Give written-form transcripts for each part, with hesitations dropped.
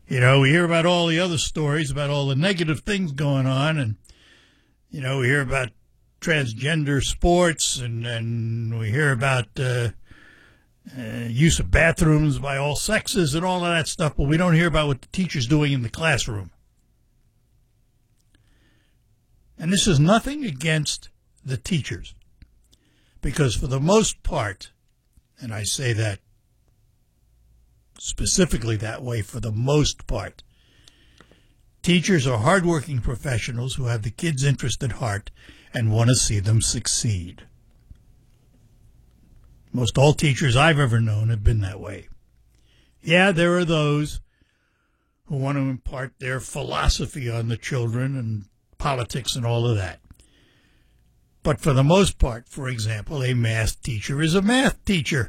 We hear about all the other stories, about all the negative things going on, and, we hear about transgender sports, and we hear about use of bathrooms by all sexes and all of that stuff, but we don't hear about what the teacher's doing in the classroom. And this is nothing against the teachers, because for the most part, and I say that specifically that way, for the most part, teachers are hardworking professionals who have the kids' interest at heart and want to see them succeed. Most all teachers I've ever known have been that way. Yeah, there are those who want to impart their philosophy on the children and politics and all of that. But for the most part, for example, a math teacher is a math teacher.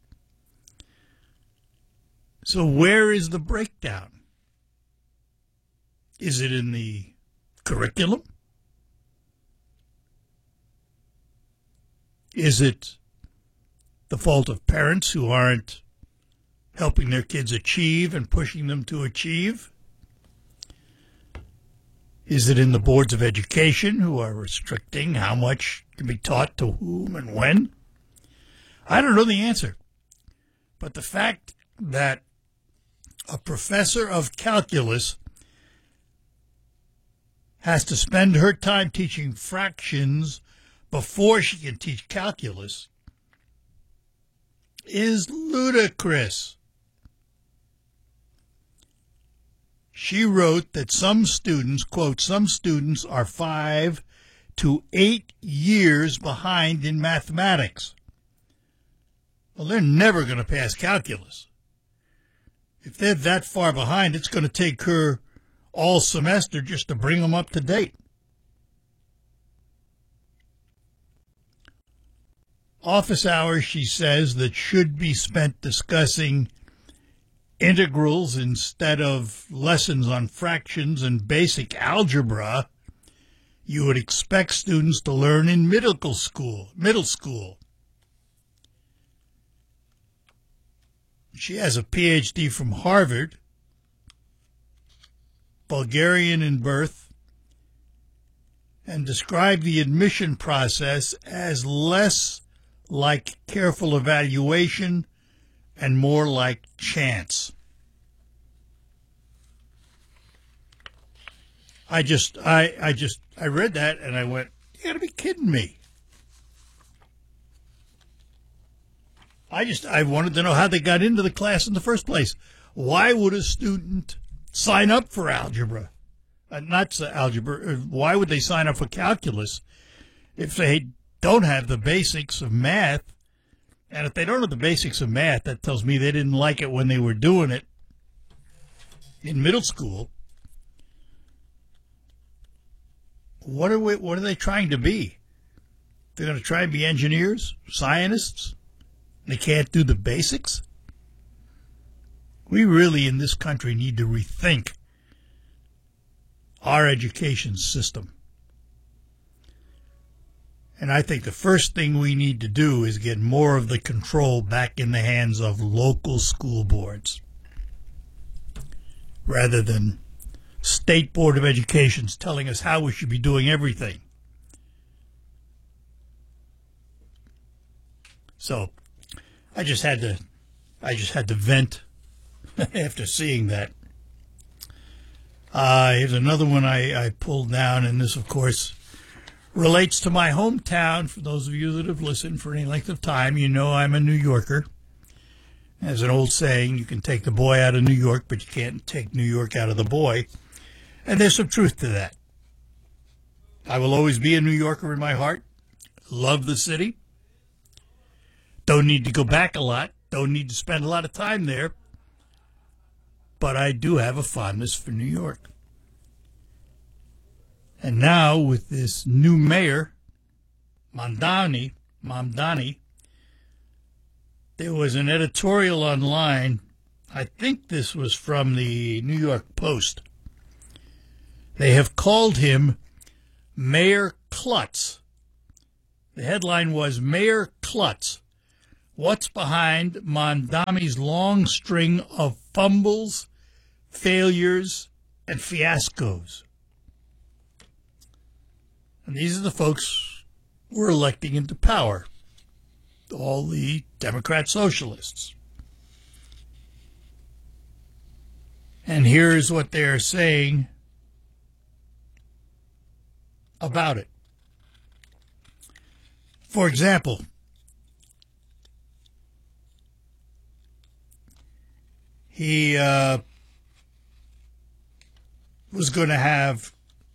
So where is the breakdown? Is it in the curriculum? Is it the fault of parents who aren't helping their kids achieve and pushing them to achieve? Is it in the boards of education who are restricting how much can be taught to whom and when? I don't know the answer. But the fact that a professor of calculus has to spend her time teaching fractions before she can teach calculus is ludicrous. She wrote that some students, quote, some students are 5 to 8 years behind in mathematics. Well, they're never going to pass calculus. If they're that far behind, it's going to take her all semester just to bring them up to date. Office hours, she says, that should be spent discussing integrals instead of lessons on fractions and basic algebra, you would expect students to learn in middle school. She has a PhD from Harvard, Bulgarian in birth, and described the admission process as less like careful evaluation and more like chance. I read that and I went, you gotta be kidding me. I wanted to know how they got into the class in the first place. Why would a student sign up for algebra? Why would they sign up for calculus if they don't have the basics of math? And if they don't have the basics of math, that tells me they didn't like it when they were doing it in middle school. What are they trying to be? They're going to try and be engineers, scientists? They can't do the basics? We really, in this country, need to rethink our education system. And I think the first thing we need to do is get more of the control back in the hands of local school boards, rather than State Board of Education's telling us how we should be doing everything. So I just had to vent after seeing that. Here's another one I pulled down, and this, of course, relates to my hometown. For those of you that have listened for any length of time, you know I'm a New Yorker. As an old saying, you can take the boy out of New York, but you can't take New York out of the boy. And there's some truth to that. I will always be a New Yorker in my heart. Love the city. Don't need to go back a lot. Don't need to spend a lot of time there. But I do have a fondness for New York. And now with this new mayor, Mamdani, there was an editorial online. I think this was from the New York Post. They have called him Mayor Klutz. The headline was, Mayor Klutz, what's behind Mamdani's long string of fumbles, failures, and fiascos. And these are the folks we're electing into power, all the Democrat socialists. And here's what they're saying about it. For example, he was going to have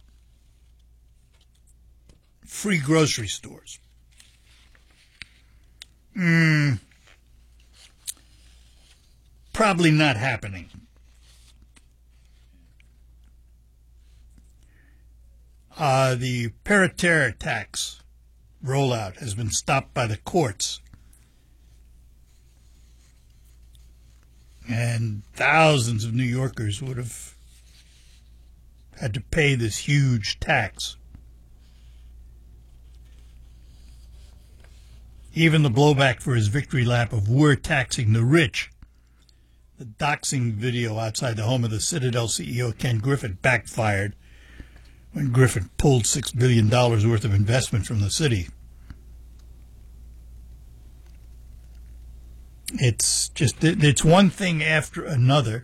free grocery stores. Probably not happening. The Paraterra tax rollout has been stopped by the courts. And thousands of New Yorkers would have had to pay this huge tax. Even the blowback for his victory lap of "we're taxing the rich," the doxing video outside the home of the Citadel CEO Ken Griffin backfired when Griffin pulled $6 billion worth of investment from the city. It's one thing after another.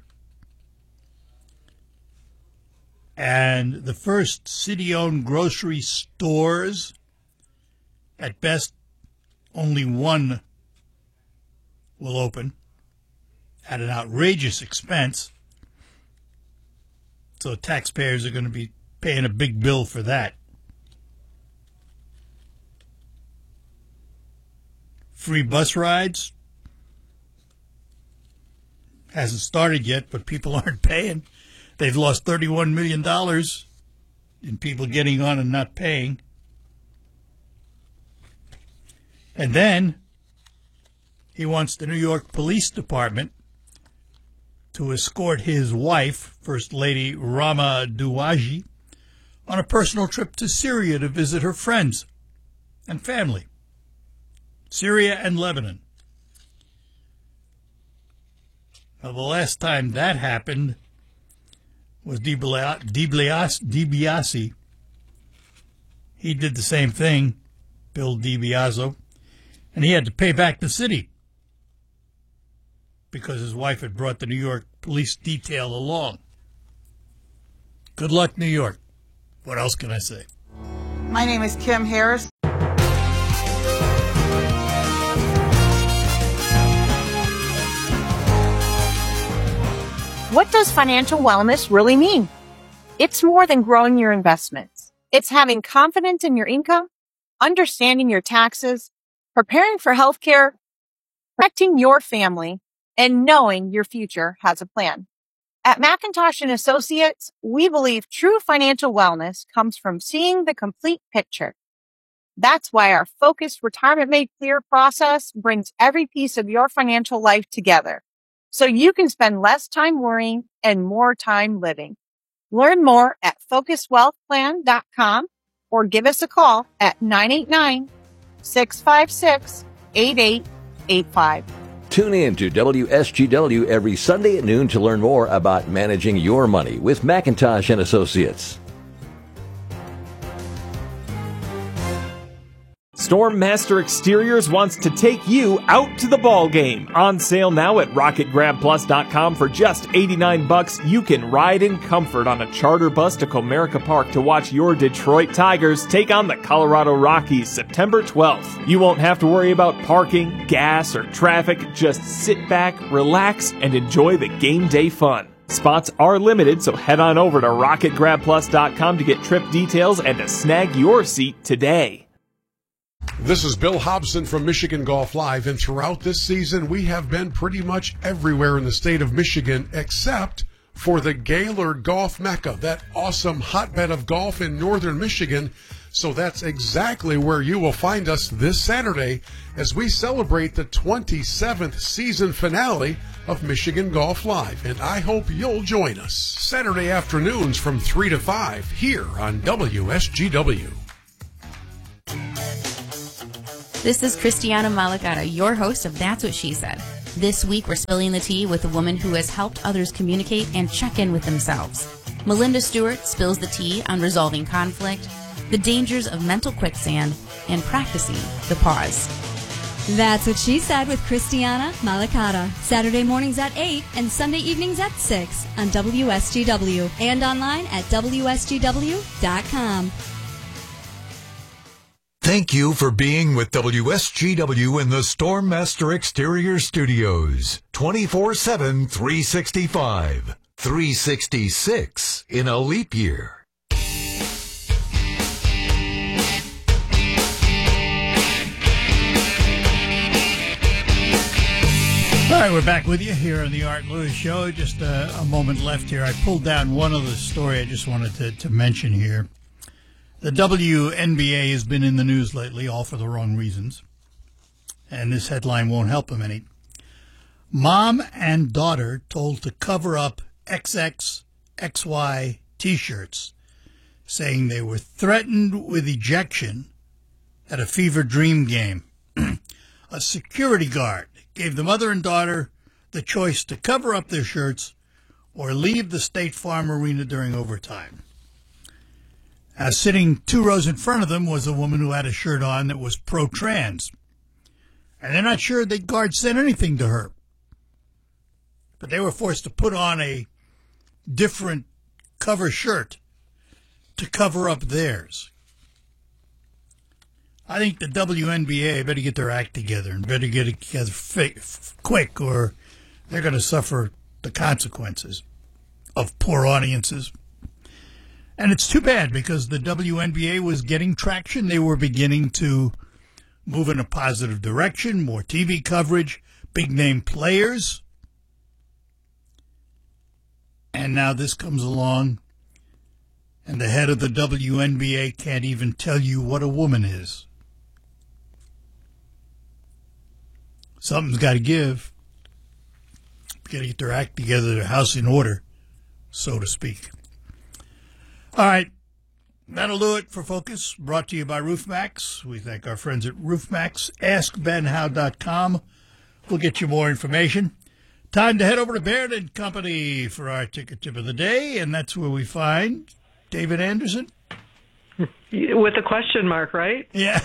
And the first city-owned grocery stores, at best, only one will open at an outrageous expense. So taxpayers are going to be paying a big bill for that. Free bus rides hasn't started yet, but people aren't paying. They've lost $31 million in people getting on and not paying. And then he wants the New York Police Department to escort his wife, First Lady Rama Douaji, on a personal trip to Syria to visit her friends and family. Syria and Lebanon. Now, the last time that happened was DiBiase. He did the same thing, Bill DiBiase, and he had to pay back the city because his wife had brought the New York police detail along. Good luck, New York. What else can I say? My name is Kim Harris. What does financial wellness really mean? It's more than growing your investments. It's having confidence in your income, understanding your taxes, preparing for healthcare, protecting your family, and knowing your future has a plan. At McIntosh & Associates, we believe true financial wellness comes from seeing the complete picture. That's why our focused Retirement Made Clear process brings every piece of your financial life together, so you can spend less time worrying and more time living. Learn more at FocusWealthPlan.com or give us a call at 989-656-8885. Tune in to WSGW every Sunday at noon to learn more about managing your money with McIntosh & Associates. Stormmaster Exteriors wants to take you out to the ball game. On sale now at RocketGrabPlus.com for just $89. You can ride in comfort on a charter bus to Comerica Park to watch your Detroit Tigers take on the Colorado Rockies September 12th. You won't have to worry about parking, gas, or traffic. Just sit back, relax, and enjoy the game day fun. Spots are limited, so head on over to RocketGrabPlus.com to get trip details and to snag your seat today. This is Bill Hobson from Michigan Golf Live, and throughout this season, we have been pretty much everywhere in the state of Michigan except for the Gaylord Golf Mecca, that awesome hotbed of golf in northern Michigan. So that's exactly where you will find us this Saturday as we celebrate the 27th season finale of Michigan Golf Live, and I hope you'll join us Saturday afternoons from 3 to 5 here on WSGW. This is Christiana Malagata, your host of That's What She Said. This week, we're spilling the tea with a woman who has helped others communicate and check in with themselves. Melinda Stewart spills the tea on resolving conflict, the dangers of mental quicksand, and practicing the pause. That's what she said with Christiana Malacata. Saturday mornings at 8 and Sunday evenings at 6 on WSGW and online at WSGW.com. Thank you for being with WSGW in the Stormmaster Exterior Studios. 24/7, 365. 366 in a leap year. All right, we're back with you here on the Art Lewis Show. Just a moment left here. I pulled down one other story I just wanted to mention here. The WNBA has been in the news lately, all for the wrong reasons. And this headline won't help them any. Mom and daughter told to cover up XXXY T-shirts, saying they were threatened with ejection at a Fever Dream game. A security guard gave the mother and daughter the choice to cover up their shirts or leave the State Farm Arena during overtime. Sitting 2 rows in front of them was a woman who had a shirt on that was pro-trans. And they're not sure the guard said anything to her. But they were forced to put on a different cover shirt to cover up theirs. I think the WNBA better get their act together and better get it together quick, or they're going to suffer the consequences of poor audiences. And it's too bad because the WNBA was getting traction. They were beginning to move in a positive direction, more TV coverage, big-name players. And now this comes along, and the head of the WNBA can't even tell you what a woman is. Something's got to give. Got to get their act together, their house in order, so to speak. All right, that'll do it for Focus, brought to you by RoofMax. We thank our friends at RoofMax. AskBenHow.com. We'll get you more information. Time to head over to Baird & Company for our ticket tip of the day, and that's where we find David Anderson. With a question mark, right? Yeah.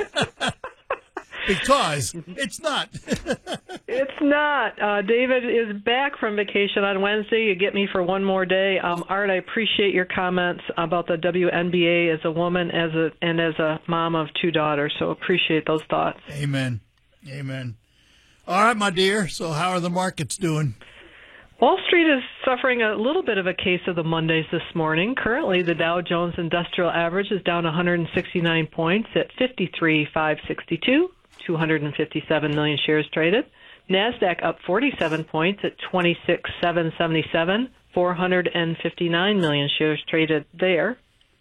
Because it's not. It's not. David is back from vacation on Wednesday. You get me for one more day. Art, I appreciate your comments about the WNBA as a woman and as a mom of 2 daughters, so appreciate those thoughts. Amen. Amen. All right, my dear. So how are the markets doing? Wall Street is suffering a little bit of a case of the Mondays this morning. Currently, the Dow Jones Industrial Average is down 169 points at 53,562. 257 million shares traded. NASDAQ up 47 points at 26,777. 459 million shares traded there.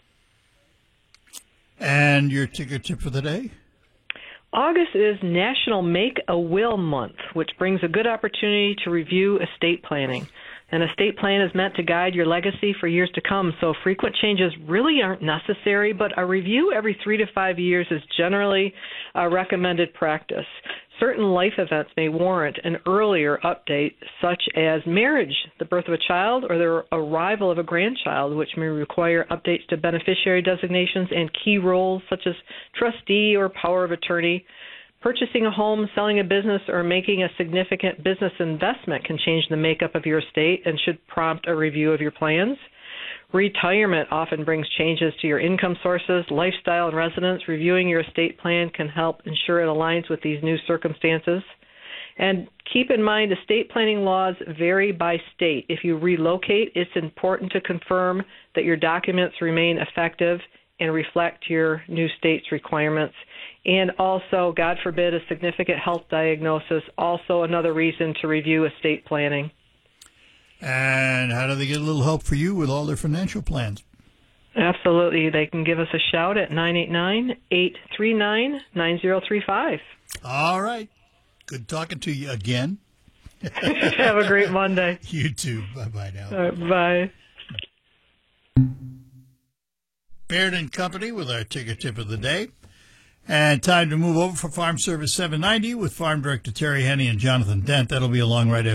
And your ticker tip for the day? August is National Make a Will Month, which brings a good opportunity to review estate planning. An estate plan is meant to guide your legacy for years to come, so frequent changes really aren't necessary, but a review every 3 to 5 years is generally a recommended practice. Certain life events may warrant an earlier update, such as marriage, the birth of a child, or the arrival of a grandchild, which may require updates to beneficiary designations and key roles such as trustee or power of attorney. Purchasing a home, selling a business, or making a significant business investment can change the makeup of your estate and should prompt a review of your plans. Retirement often brings changes to your income sources, lifestyle, and residence. Reviewing your estate plan can help ensure it aligns with these new circumstances. And keep in mind, estate planning laws vary by state. If you relocate, it's important to confirm that your documents remain effective and reflect your new state's requirements. And also, God forbid, a significant health diagnosis, also another reason to review estate planning. And how do they get a little help for you with all their financial plans? Absolutely. They can give us a shout at 989-839-9035. All right. Good talking to you again. Have a great Monday. You too. Bye-bye now. Bye. Baird & Company with our ticker tip of the day. And time to move over for Farm Service 790 with Farm Director Terry Henney and Jonathan Dent. That'll be along right after